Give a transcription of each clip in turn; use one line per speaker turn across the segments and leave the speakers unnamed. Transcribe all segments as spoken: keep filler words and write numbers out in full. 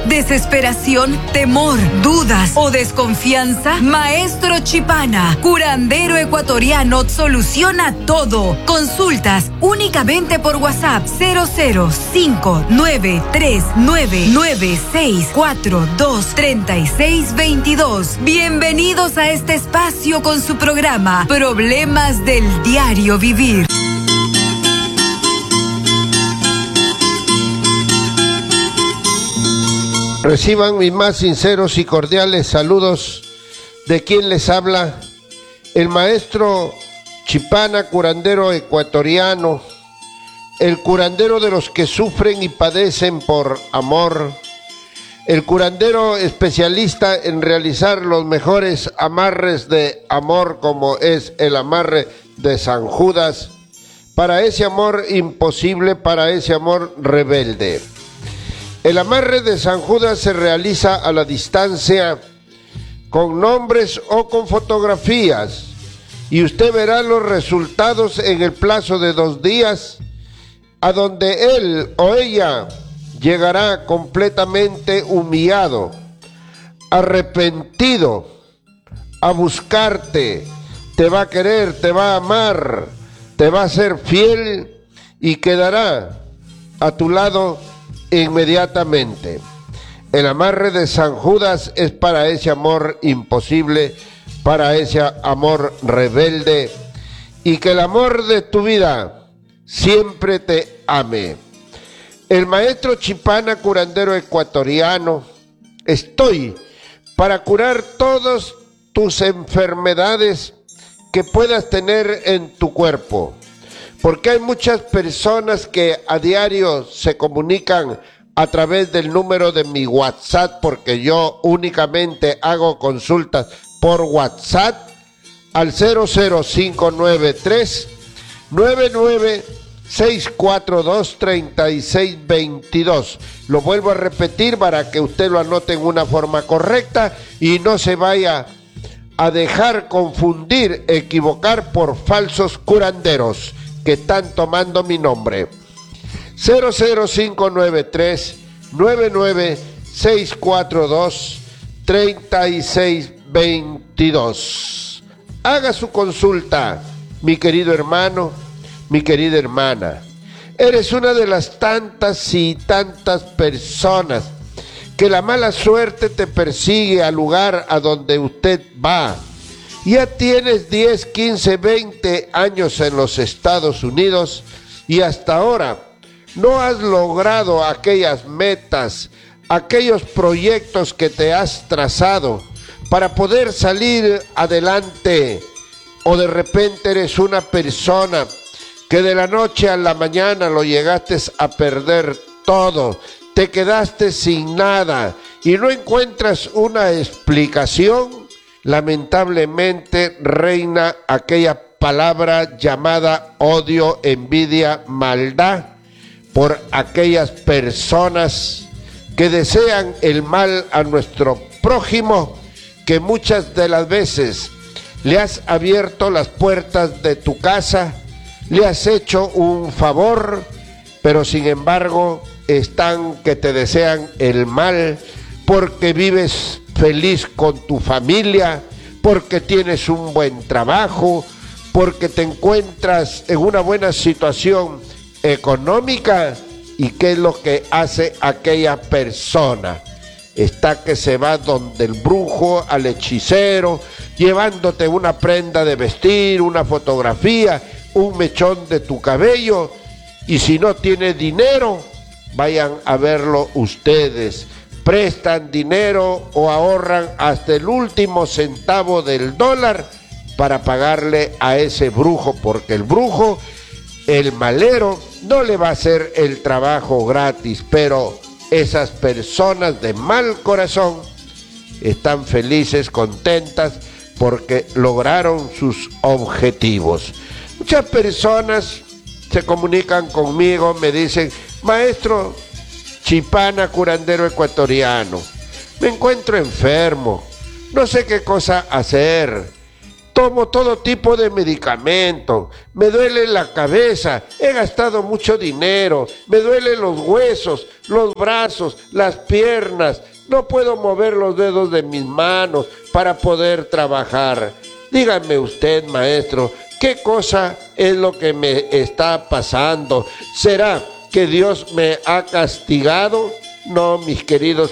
desesperación, temor, dudas o desconfianza? Maestro Chipana, curandero ecuatoriano, soluciona todo. Consultas únicamente por WhatsApp cero cero cinco nueve tres nueve nueve seis cuatro dos tres seis dos dos. Bienvenidos a este espacio con su programa Problemas del Diario Vivir.
Reciban mis más sinceros y cordiales saludos de quien les habla, el maestro Chipana, curandero ecuatoriano, el curandero de los que sufren y padecen por amor, el curandero especialista en realizar los mejores amarres de amor, como es el amarre de San Judas, para ese amor imposible, para ese amor rebelde. El amarre de San Judas se realiza a la distancia, con nombres o con fotografías, y usted verá los resultados en el plazo de dos días, a donde él o ella llegará completamente humillado, arrepentido, a buscarte, te va a querer, te va a amar, te va a ser fiel y quedará a tu lado inmediatamente. El amarre de San Judas es para ese amor imposible, para ese amor rebelde, y que el amor de tu vida siempre te ame. El maestro Chipana, curandero ecuatoriano, estoy para curar todas tus enfermedades que puedas tener en tu cuerpo, porque hay muchas personas que a diario se comunican a través del número de mi WhatsApp, porque yo únicamente hago consultas por WhatsApp al cero cero cinco nueve tres nueve nueve seis cuatro dos tres seis dos dos. Lo vuelvo a repetir para que usted lo anote en una forma correcta y no se vaya a dejar confundir, equivocar por falsos curanderos que están tomando mi nombre. Cero cero cinco nueve tres nueve nueve seis cuatro dos tres seis dos dos. Haga su consulta, mi querido hermano, mi querida hermana. Eres una de las tantas y tantas personas que la mala suerte te persigue al lugar a donde usted va. Ya tienes diez, quince, veinte años en los Estados Unidos y hasta ahora no has logrado aquellas metas, aquellos proyectos que te has trazado para poder salir adelante. O de repente eres una persona que de la noche a la mañana lo llegaste a perder todo, te quedaste sin nada y no encuentras una explicación. Lamentablemente reina aquella palabra llamada odio, envidia, maldad por aquellas personas que desean el mal a nuestro prójimo, que muchas de las veces le has abierto las puertas de tu casa, le has hecho un favor, pero sin embargo están que te desean el mal porque vives feliz con tu familia, porque tienes un buen trabajo, porque te encuentras en una buena situación económica. ¿Y qué es lo que hace aquella persona? Está que se va donde el brujo, al hechicero, llevándote una prenda de vestir, una fotografía, un mechón de tu cabello, y si no tiene dinero, vayan a verlo ustedes. Prestan dinero o ahorran hasta el último centavo del dólar para pagarle a ese brujo, porque el brujo, el malero, no le va a hacer el trabajo gratis, pero esas personas de mal corazón están felices, contentas, porque lograron sus objetivos. Muchas personas se comunican conmigo, me dicen: maestro Chipana, curandero ecuatoriano, me encuentro enfermo, no sé qué cosa hacer, tomo todo tipo de medicamento, me duele la cabeza, he gastado mucho dinero, me duelen los huesos, los brazos, las piernas, no puedo mover los dedos de mis manos para poder trabajar. Dígame usted, maestro, ¿qué cosa es lo que me está pasando? ¿Será que Dios me ha castigado? No, mis queridos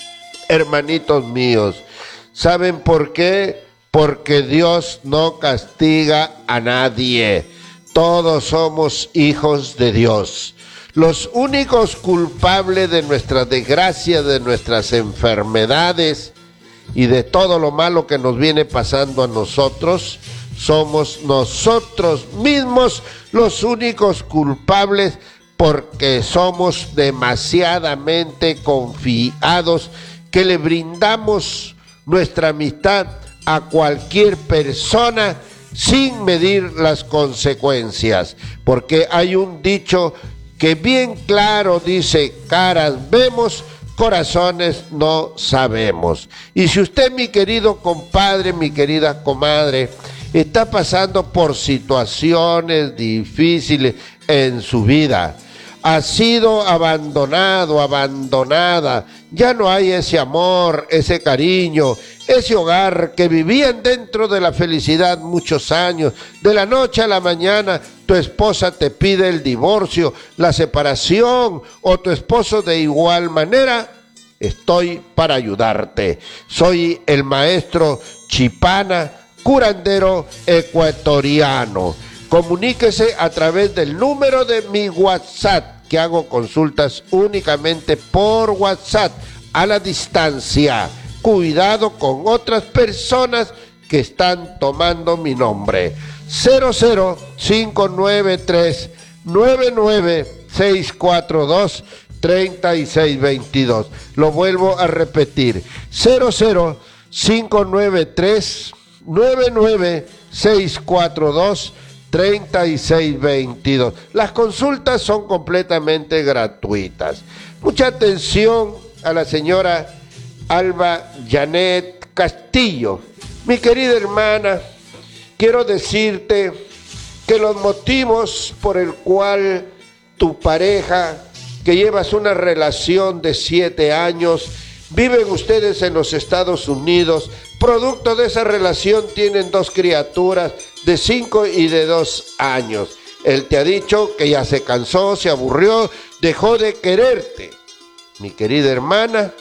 hermanitos míos. ¿Saben por qué? Porque Dios no castiga a nadie. Todos somos hijos de Dios. Los únicos culpables de nuestras desgracias, de nuestras enfermedades y de todo lo malo que nos viene pasando a nosotros, somos nosotros mismos los únicos culpables, porque somos demasiadamente confiados que le brindamos nuestra amistad a cualquier persona sin medir las consecuencias, porque hay un dicho que bien claro dice: caras vemos, corazones no sabemos. Y si usted, mi querido compadre, mi querida comadre, está pasando por situaciones difíciles en su vida, ha sido abandonado, abandonada, ya no hay ese amor, ese cariño, ese hogar que vivían dentro de la felicidad muchos años, de la noche a la mañana tu esposa te pide el divorcio, la separación, o tu esposo de igual manera, estoy para ayudarte. Soy el maestro Chipana, curandero ecuatoriano. Comuníquese a través del número de mi WhatsApp, que hago consultas únicamente por WhatsApp, a la distancia. Cuidado con otras personas que están tomando mi nombre. cero cero cinco nueve tres nueve nueve seis cuatro dos tres seis dos dos. Lo vuelvo a repetir. cero cero cinco nueve tres nueve nueve seis cuatro dos tres seis dos dos. Las consultas son completamente gratuitas. Mucha atención a la señora Alba Janet Castillo. Mi querida hermana, quiero decirte que los motivos por el cual tu pareja, que llevas una relación de siete años, viven ustedes en los Estados Unidos, producto de esa relación tienen dos criaturas de cinco y de dos años. Él te ha dicho que ya se cansó, se aburrió, dejó de quererte. Mi querida hermana,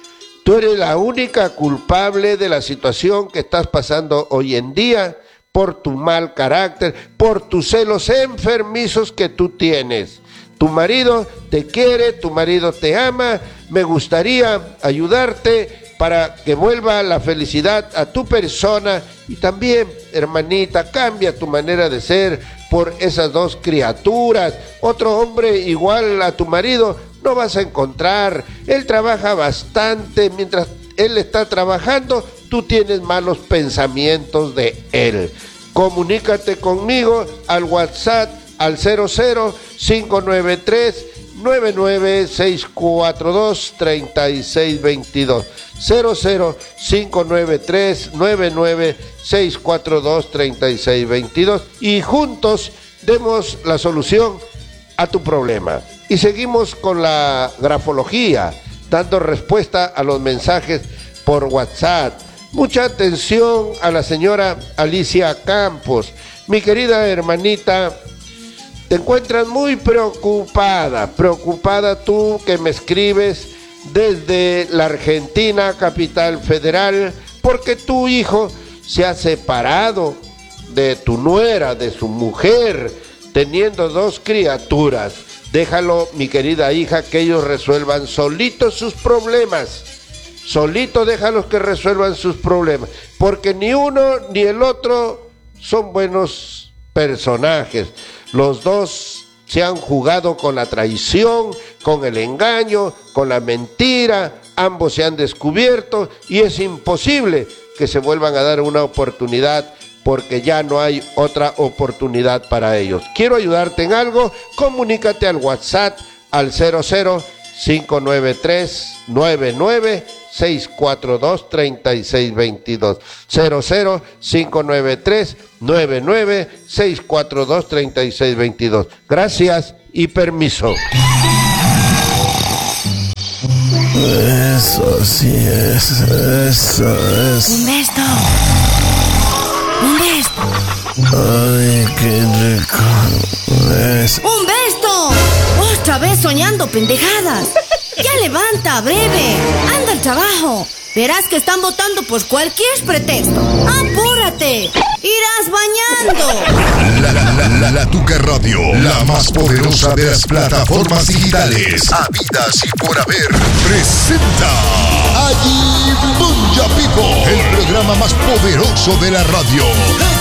tú eres la única culpable de la situación que estás pasando hoy en día, por tu mal carácter, por tus celos enfermizos que tú tienes. Tu marido te quiere, tu marido te ama, me gustaría ayudarte para que vuelva la felicidad a tu persona, y también, hermanita, cambia tu manera de ser por esas dos criaturas. Otro hombre igual a tu marido no vas a encontrar. Él trabaja bastante, mientras él está trabajando, tú tienes malos pensamientos de él. Comunícate conmigo al WhatsApp al cero cero cinco nueve tres nueve nueve seis cuatro dos tres seis dos dos. cero cero cinco nueve tres nueve nueve seis cuatro dos tres seis dos dos, y juntos demos la solución a tu problema. Y seguimos con la grafología, dando respuesta a los mensajes por WhatsApp. Mucha atención a la señora Alicia Campos. Mi querida hermanita, te encuentras muy preocupada, preocupada tú que me escribes desde la Argentina, capital federal, porque tu hijo se ha separado de tu nuera, de su mujer, teniendo dos criaturas. Déjalo, mi querida hija, que ellos resuelvan solitos sus problemas. Solito déjalos que resuelvan sus problemas, porque ni uno ni el otro son buenos personajes. Los dos se han jugado con la traición, con el engaño, con la mentira. Ambos se han descubierto y es imposible que se vuelvan a dar una oportunidad, porque ya no hay otra oportunidad para ellos. Quiero ayudarte en algo. Comunícate al WhatsApp al cero cero cinco nueve tres nueve nueve seis cuatro dos, tres seis dos dos. cero cero cinco nueve tres, nueve nueve seis cuatro dos, tres seis dos dos. Gracias y permiso.
Eso sí es, eso es.
Humberto. Humberto.
Ay, qué rico es.
¡Humberto! Otra vez soñando pendejadas. Ya levanta, breve. Anda al trabajo. Verás que están votando por cualquier pretexto. ¡Apúrate! ¡Irás bañando!
La, la, la, la, la Tuca Radio, la más poderosa de las plataformas digitales, habidas y por haber, presenta Allí Bunja People, el programa más poderoso de la radio.